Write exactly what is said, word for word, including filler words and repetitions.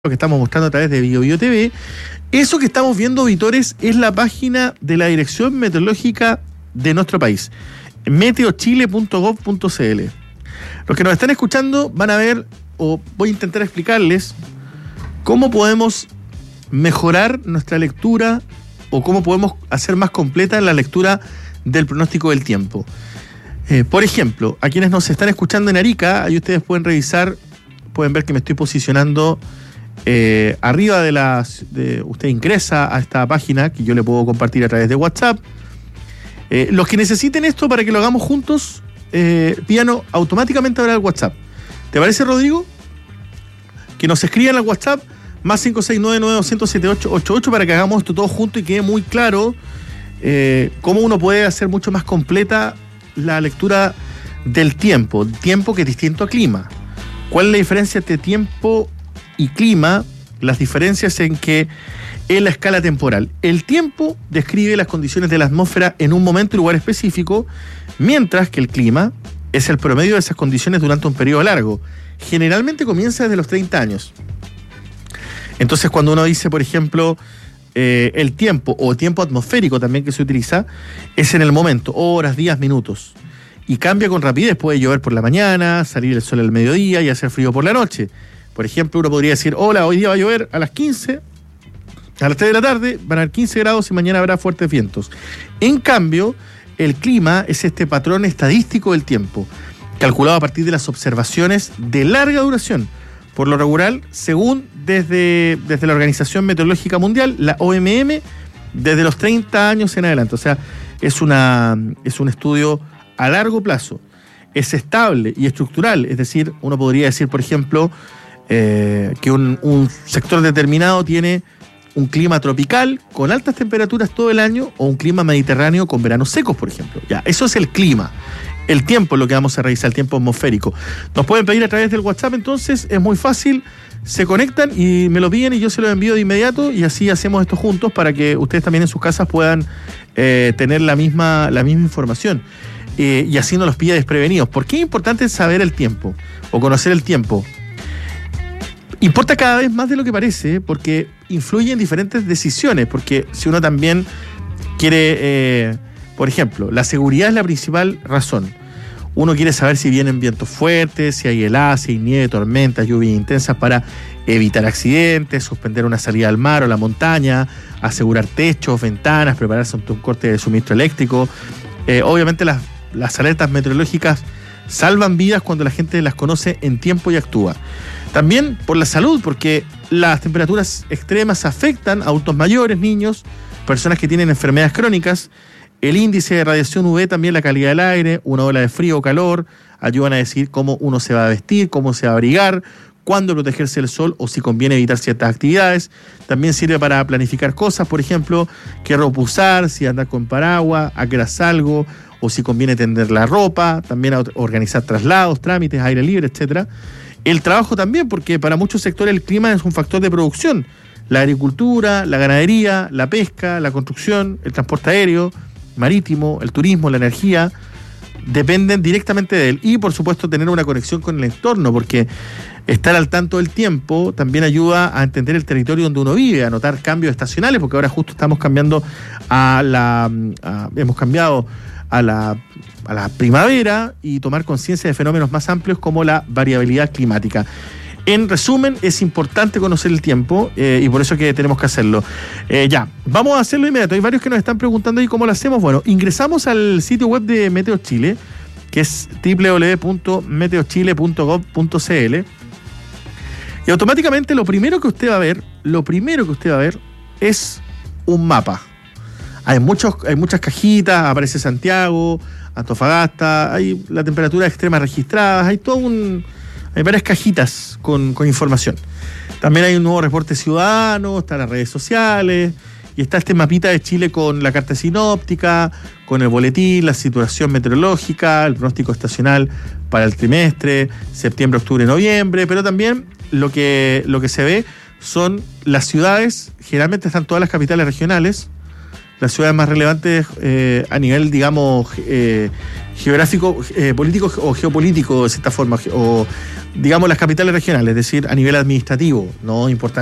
lo que estamos mostrando a través de Bio Bio T V. Eso que estamos viendo, auditores, es la página de la Dirección Meteorológica de nuestro país, meteochile punto gov punto cl. Los que nos están escuchando van a ver, o voy a intentar explicarles, cómo podemos mejorar nuestra lectura o cómo podemos hacer más completa la lectura del pronóstico del tiempo. Eh, por ejemplo, a quienes nos están escuchando en Arica, ahí ustedes pueden revisar, pueden ver que me estoy posicionando Eh, arriba de las de, usted ingresa a esta página que yo le puedo compartir a través de WhatsApp. Eh, los que necesiten esto para que lo hagamos juntos, eh, pídanos automáticamente ahora al WhatsApp. ¿Te parece, Rodrigo? Que nos escriban al WhatsApp más cinco seis nueve nueve dos cero siete ocho ocho ocho para que hagamos esto todo junto y quede muy claro eh, cómo uno puede hacer mucho más completa la lectura del tiempo, tiempo que es distinto a clima. ¿Cuál es la diferencia entre tiempo y clima? Las diferencias en que en la escala temporal, el tiempo describe las condiciones de la atmósfera en un momento y lugar específico, mientras que el clima es el promedio de esas condiciones durante un periodo largo. Generalmente comienza desde los treinta años. Entonces, cuando uno dice, por ejemplo, eh, el tiempo o tiempo atmosférico también que se utiliza, es en el momento, horas, días, minutos. Y cambia con rapidez, puede llover por la mañana, salir el sol al mediodía y hacer frío por la noche. Por ejemplo, uno podría decir, hola, hoy día va a llover a las quince, a las tres de la tarde, van a haber quince grados y mañana habrá fuertes vientos. En cambio, el clima es este patrón estadístico del tiempo, calculado a partir de las observaciones de larga duración, por lo regular, según desde, desde la Organización Meteorológica Mundial, la O M M, desde los treinta años en adelante. O sea, es, una, es un estudio a largo plazo, es estable y estructural, es decir, uno podría decir, por ejemplo, Eh, que un, un sector determinado tiene un clima tropical con altas temperaturas todo el año o un clima mediterráneo con veranos secos, por ejemplo. Ya, eso es el clima. El tiempo es lo que vamos a revisar, el tiempo atmosférico. Nos pueden pedir a través del WhatsApp, entonces es muy fácil, se conectan y me lo piden y yo se lo envío de inmediato y así hacemos esto juntos para que ustedes también en sus casas puedan eh, tener la misma, la misma información eh, y así no los pilla desprevenidos. ¿Por qué es importante saber el tiempo o conocer el tiempo? Importa cada vez más de lo que parece, porque influye en diferentes decisiones, porque si uno también quiere, eh, por ejemplo, la seguridad es la principal razón. Uno quiere saber si vienen vientos fuertes, si hay heladas, si hay nieve, tormentas, lluvias intensas para evitar accidentes, suspender una salida al mar o a la montaña, asegurar techos, ventanas, prepararse ante un corte de suministro eléctrico. Eh, obviamente las, las alertas meteorológicas salvan vidas cuando la gente las conoce en tiempo y actúa. También por la salud, porque las temperaturas extremas afectan a adultos mayores, niños, personas que tienen enfermedades crónicas. El índice de radiación U V, también la calidad del aire, una ola de frío o calor, ayudan a decir cómo uno se va a vestir, cómo se va a abrigar, cuándo protegerse del sol o si conviene evitar ciertas actividades. También sirve para planificar cosas, por ejemplo, qué ropa usar, si andar con paraguas, a qué hora salgo, o si conviene tender la ropa, también a organizar traslados, trámites, aire libre, etcétera. El trabajo también, porque para muchos sectores el clima es un factor de producción. La agricultura, la ganadería, la pesca, la construcción, el transporte aéreo, marítimo, el turismo, la energía, dependen directamente de él. Y, por supuesto, tener una conexión con el entorno, porque estar al tanto del tiempo también ayuda a entender el territorio donde uno vive, a notar cambios estacionales, porque ahora justo estamos cambiando a la... A, hemos cambiado a la... a la primavera y tomar conciencia de fenómenos más amplios como la variabilidad climática. En resumen, es importante conocer el tiempo eh, y por eso es que tenemos que hacerlo. Eh, ya, vamos a hacerlo inmediato. Hay varios que nos están preguntando ahí cómo lo hacemos. Bueno, ingresamos al sitio web de Meteo Chile, que es doble u doble u doble u punto meteochile punto gov punto cl, y automáticamente lo primero que usted va a ver, lo primero que usted va a ver es un mapa. Hay, muchos, hay muchas cajitas, aparece Santiago, Antofagasta, hay la temperatura extrema registrada, hay todo un, hay varias cajitas con, con información. También hay un nuevo reporte ciudadano, están las redes sociales, y está este mapita de Chile con la carta sinóptica, con el boletín, la situación meteorológica, el pronóstico estacional para el trimestre, septiembre, octubre, noviembre, pero también lo que, lo que se ve son las ciudades, generalmente están todas las capitales regionales, las ciudades más relevantes eh, a nivel, digamos, eh, geográfico, eh, político o geopolítico, de cierta forma, o digamos las capitales regionales, es decir, a nivel administrativo, no importante.